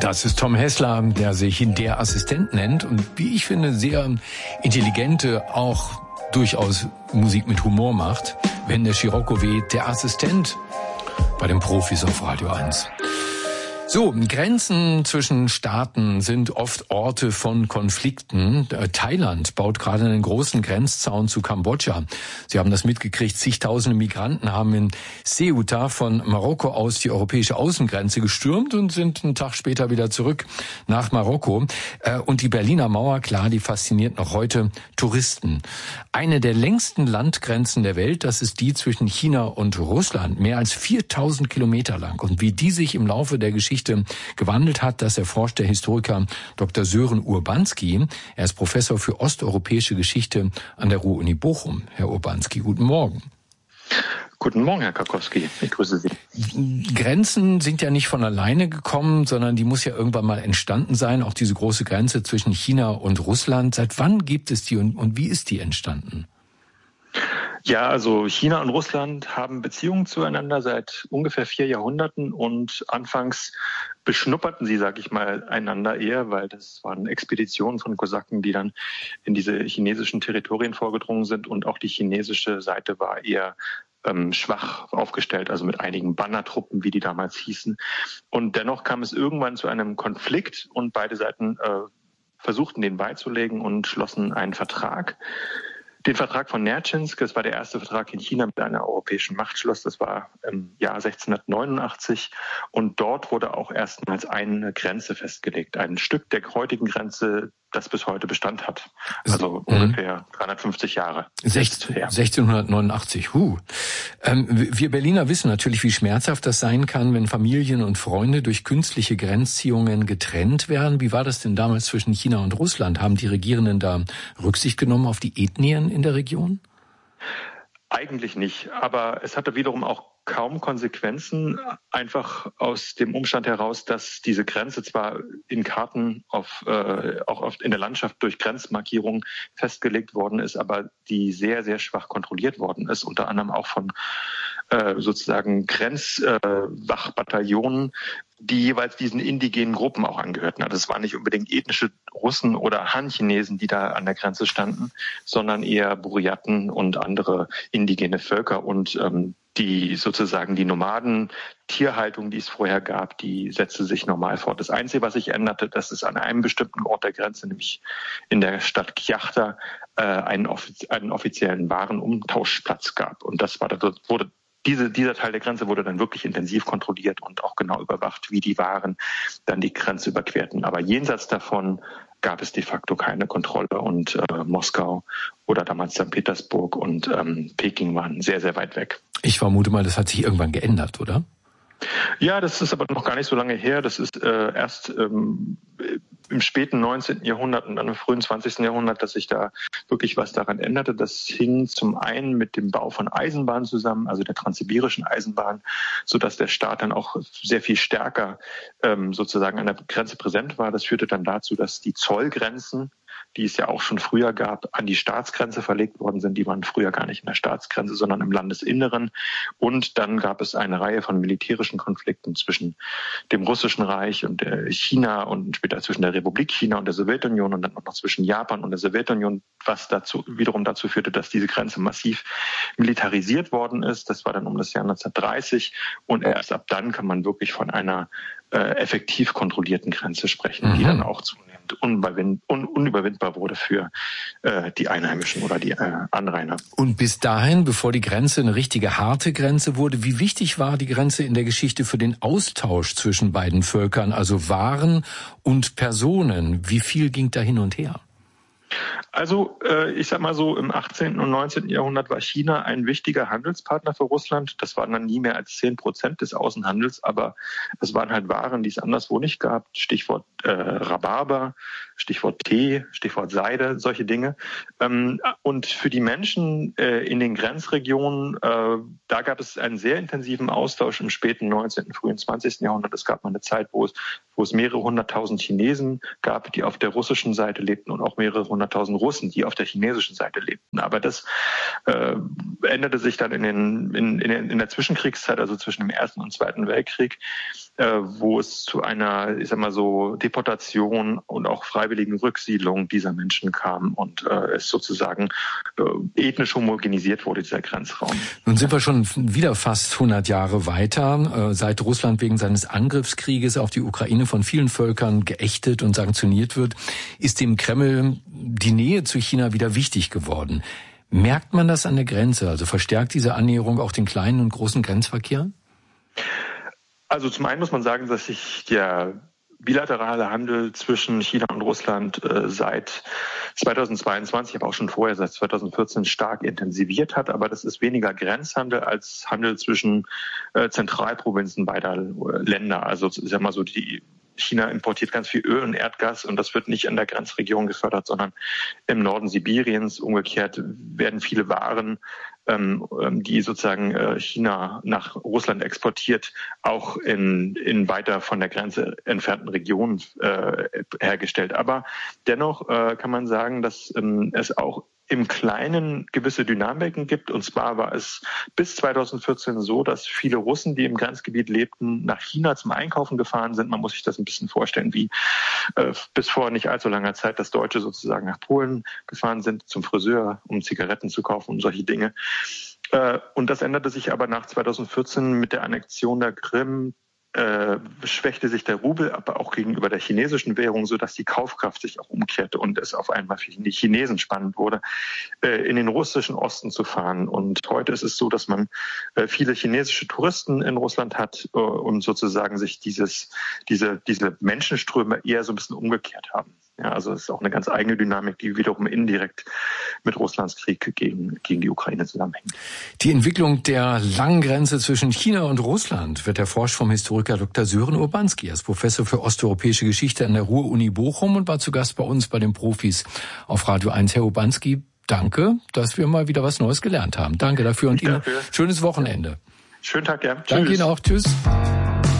Das ist Tom Hessler, der sich Der Assistent nennt und wie ich finde, sehr intelligente, auch durchaus Musik mit Humor macht. Wenn der Scirocco weht, Der Assistent bei den Profis auf Radio 1. So, Grenzen zwischen Staaten sind oft Orte von Konflikten. Thailand baut gerade einen großen Grenzzaun zu Kambodscha. Sie haben das mitgekriegt, zigtausende Migranten haben in Ceuta von Marokko aus die europäische Außengrenze gestürmt und sind einen Tag später wieder zurück nach Marokko. Und die Berliner Mauer, klar, die fasziniert noch heute Touristen. Eine der längsten Landgrenzen der Welt, das ist die zwischen China und Russland, mehr als 4000 Kilometer lang. Und wie die sich im Laufe der Geschichte gewandelt hat, das erforscht der Historiker Dr. Sören Urbanski. Er ist Professor für osteuropäische Geschichte an der Ruhr-Uni Bochum. Herr Urbanski, guten Morgen. Guten Morgen, Herr Karkowski. Ich grüße Sie. Grenzen sind ja nicht von alleine gekommen, sondern die muss ja irgendwann mal entstanden sein. Auch diese große Grenze zwischen China und Russland. Seit wann gibt es die und wie ist die entstanden? Ja, also China und Russland haben Beziehungen zueinander seit ungefähr 4 Jahrhunderten und anfangs beschnupperten sie, sag ich mal, einander eher, weil das waren Expeditionen von Kosaken, die dann in diese chinesischen Territorien vorgedrungen sind und auch die chinesische Seite war eher schwach aufgestellt, also mit einigen Bannertruppen, wie die damals hießen. Und dennoch kam es irgendwann zu einem Konflikt und beide Seiten versuchten, den beizulegen und schlossen einen Vertrag. Den Vertrag von Nertschinsk, das war der erste Vertrag in China mit einer europäischen Macht schloss, das war im Jahr 1689 und dort wurde auch erstmals eine Grenze festgelegt, ein Stück der heutigen Grenze, das bis heute Bestand hat, also ungefähr 350 Jahre. 1689, Wir Berliner wissen natürlich, wie schmerzhaft das sein kann, wenn Familien und Freunde durch künstliche Grenzziehungen getrennt werden. Wie war das denn damals zwischen China und Russland? Haben die Regierenden da Rücksicht genommen auf die Ethnien in der Region? Eigentlich nicht, aber es hatte wiederum auch kaum Konsequenzen, einfach aus dem Umstand heraus, dass diese Grenze zwar in Karten auch oft in der Landschaft durch Grenzmarkierungen festgelegt worden ist, aber die sehr, sehr schwach kontrolliert worden ist, unter anderem auch von sozusagen Grenzwachbataillonen, die jeweils diesen indigenen Gruppen auch angehörten. Also es waren nicht unbedingt ethnische Russen oder Han-Chinesen, die da an der Grenze standen, sondern eher Buryaten und andere indigene Völker und die sozusagen die Nomaden-Tierhaltung, die es vorher gab, die setzte sich normal fort. Das Einzige, was sich änderte, dass es an einem bestimmten Ort der Grenze, nämlich in der Stadt Kyakhta, einen offiziellen Warenumtauschplatz gab. Und das war, dieser Teil der Grenze wurde dann wirklich intensiv kontrolliert und auch genau überwacht, wie die Waren dann die Grenze überquerten. Aber jenseits davon gab es de facto keine Kontrolle und Moskau oder damals St. Petersburg und Peking waren sehr, sehr weit weg. Ich vermute mal, das hat sich irgendwann geändert, oder? Ja, das ist aber noch gar nicht so lange her. Das ist erst im späten 19. Jahrhundert und dann im frühen 20. Jahrhundert, dass sich da wirklich was daran änderte. Das hing zum einen mit dem Bau von Eisenbahnen zusammen, also der transsibirischen Eisenbahn, sodass der Staat dann auch sehr viel stärker sozusagen an der Grenze präsent war. Das führte dann dazu, dass die Zollgrenzen, die es ja auch schon früher gab, an die Staatsgrenze verlegt worden sind. Die waren früher gar nicht in der Staatsgrenze, sondern im Landesinneren. Und dann gab es eine Reihe von militärischen Konflikten zwischen dem Russischen Reich und China und später zwischen der Republik China und der Sowjetunion und dann auch noch zwischen Japan und der Sowjetunion, was wiederum dazu führte, dass diese Grenze massiv militarisiert worden ist. Das war dann um das Jahr 1930 und erst ab dann kann man wirklich von einer effektiv kontrollierten Grenze sprechen, die dann auch zunehmend unüberwindbar wurde für die Einheimischen oder die Anrainer. Und bis dahin, bevor die Grenze eine richtige harte Grenze wurde, wie wichtig war die Grenze in der Geschichte für den Austausch zwischen beiden Völkern, also Waren und Personen? Wie viel ging da hin und her? Also ich sag mal so, im 18. und 19. Jahrhundert war China ein wichtiger Handelspartner für Russland. Das waren dann nie mehr als 10% des Außenhandels, aber es waren halt Waren, die es anderswo nicht gab. Stichwort Rhabarber, Stichwort Tee, Stichwort Seide, solche Dinge. Und für die Menschen in den Grenzregionen, da gab es einen sehr intensiven Austausch im späten 19., frühen 20. Jahrhundert. Es gab mal eine Zeit, wo es mehrere hunderttausend Chinesen gab, die auf der russischen Seite lebten und auch mehrere hunderttausend Russen, die auf der chinesischen Seite lebten. Aber das änderte sich dann in der Zwischenkriegszeit, also zwischen dem Ersten und Zweiten Weltkrieg. wo es zu einer, ich sag mal so, Deportation und auch freiwilligen Rücksiedlung dieser Menschen kam und es sozusagen ethnisch homogenisiert wurde, dieser Grenzraum. Nun sind wir schon wieder fast 100 Jahre weiter, seit Russland wegen seines Angriffskrieges auf die Ukraine von vielen Völkern geächtet und sanktioniert wird, ist dem Kreml die Nähe zu China wieder wichtig geworden. Merkt man das an der Grenze? Also verstärkt diese Annäherung auch den kleinen und großen Grenzverkehr? Also zum einen muss man sagen, dass sich der bilaterale Handel zwischen China und Russland seit 2022, aber auch schon vorher, seit 2014, stark intensiviert hat. Aber das ist weniger Grenzhandel als Handel zwischen Zentralprovinzen beider Länder. Also ich sag mal so, China importiert ganz viel Öl und Erdgas und das wird nicht in der Grenzregion gefördert, sondern im Norden Sibiriens. Umgekehrt werden viele Waren, die sozusagen China nach Russland exportiert, auch in weiter von der Grenze entfernten Regionen hergestellt. Aber dennoch kann man sagen, dass es auch im Kleinen gewisse Dynamiken gibt. Und zwar war es bis 2014 so, dass viele Russen, die im Grenzgebiet lebten, nach China zum Einkaufen gefahren sind. Man muss sich das ein bisschen vorstellen, wie bis vor nicht allzu langer Zeit, dass Deutsche sozusagen nach Polen gefahren sind, zum Friseur, um Zigaretten zu kaufen und solche Dinge. Und das änderte sich aber nach 2014 mit der Annexion der Krim. Schwächte sich der Rubel, aber auch gegenüber der chinesischen Währung, so dass die Kaufkraft sich auch umkehrte und es auf einmal für die Chinesen spannend wurde, in den russischen Osten zu fahren. Und heute ist es so, dass man viele chinesische Touristen in Russland hat und sozusagen sich diese Menschenströme eher so ein bisschen umgekehrt haben. Ja, also es ist auch eine ganz eigene Dynamik, die wiederum indirekt mit Russlands Krieg gegen die Ukraine zusammenhängt. Die Entwicklung der langen Grenze zwischen China und Russland wird erforscht vom Historiker Dr. Sören Urbanski. Er ist Professor für osteuropäische Geschichte an der Ruhr-Uni Bochum und war zu Gast bei uns bei den Profis auf Radio 1. Herr Urbanski, danke, dass wir mal wieder was Neues gelernt haben. Danke dafür und Ihnen schönes Wochenende. Schönen Tag, ja. Danke Ihnen auch. Tschüss.